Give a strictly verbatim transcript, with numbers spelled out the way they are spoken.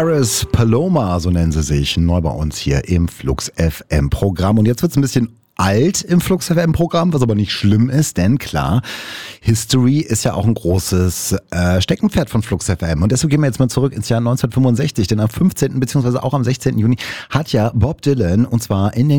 Paris Paloma, so nennen sie sich, neu bei uns hier im Flux F M Programm. Und jetzt wird es ein bisschen alt im Flux F M Programm, was aber nicht schlimm ist, denn klar, History ist ja auch ein großes äh, Steckenpferd von Flux F M. Und deshalb gehen wir jetzt mal zurück ins Jahr neunzehnhundertfünfundsechzig, denn am fünfzehnten beziehungsweise auch am sechzehnten Juni hat ja Bob Dylan, und zwar in den